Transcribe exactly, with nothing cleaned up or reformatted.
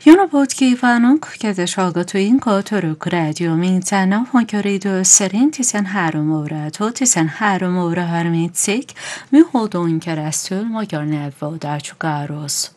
Jó napot kívánok, kedves hallgatóink! A Török Rádió minden nap magyar idő szerint tizenhárom órától tizenhárom óra harmincig műholdon keresztül magyar nyelvadásuk ároz.